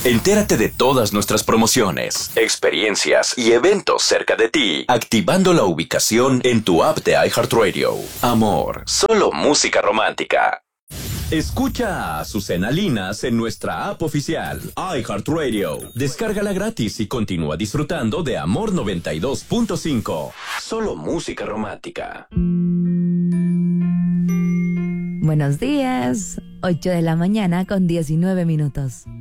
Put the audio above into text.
Entérate de todas nuestras promociones, experiencias y eventos cerca de ti, activando la ubicación en tu app de iHeartRadio. Amor, solo música romántica. Escucha a Azucena Linas en nuestra app oficial, iHeartRadio. Descárgala gratis y continúa disfrutando de Amor 92.5. Solo música romántica. Buenos días, 8 de la mañana con 19 minutos.